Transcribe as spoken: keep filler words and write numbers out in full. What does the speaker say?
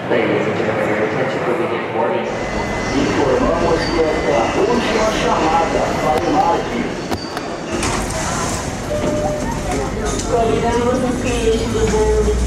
Ladies and gentlemen, your attention for the warning. Informamos que esta é a última chamada para o Marte. Convidamos os clientes do voo